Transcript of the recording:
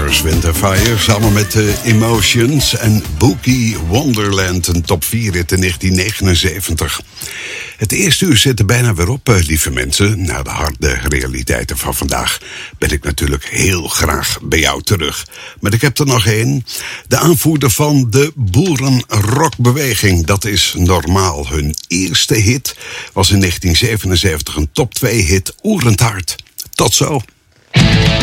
Earth, Wind & Fire samen met Emotions en Boogie Wonderland, een top 4 hit in 1979. Het eerste uur zit er bijna weer op, lieve mensen. Na de harde realiteiten van vandaag ben ik natuurlijk heel graag bij jou terug. Maar ik heb er nog één. De aanvoerder van de boerenrockbeweging, dat is Normaal. Hun eerste hit was in 1977 een top 2 hit, Oerend Hart. Tot zo.